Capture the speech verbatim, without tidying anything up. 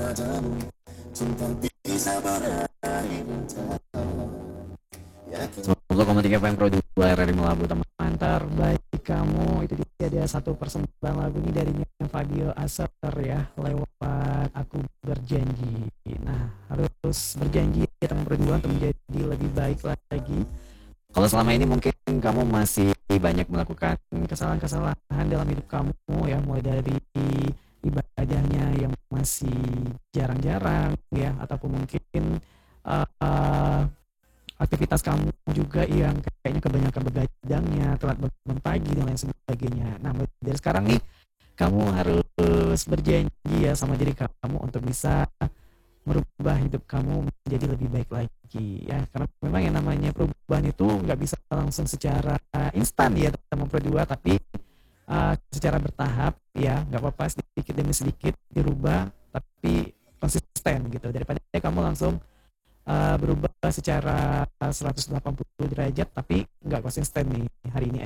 sepuluh koma tiga F M Pro dua R R I Melabu teman terbaik kamu. Itu dia, dia satu persembahan lagu ini dari Fabio Aser ya, lewat Aku Berjanji. Nah, harus berjanji ya teman Pro dua untuk menjadi lebih baik lagi. Kalau selama ini mungkin kamu masih banyak melakukan kesalahan-kesalahan dalam hidup kamu ya, mulai dari ibadahnya yang masih jarang-jarang ya, ataupun mungkin uh, uh, aktivitas kamu juga yang kayaknya kebanyakan begadangnya, telat bangun pagi dan lain sebagainya. Nah, dari sekarang nih kamu harus berjanji ya sama diri kamu untuk bisa merubah hidup kamu menjadi lebih baik lagi ya, karena memang yang namanya perubahan itu nggak bisa langsung secara instan ya teman Pro dua, tapi uh, secara bertahap ya, nggak apa-apa sedikit demi sedikit dirubah tapi konsisten gitu, daripada kamu langsung uh, berubah secara seratus delapan puluh derajat tapi nggak konsisten nih hari ini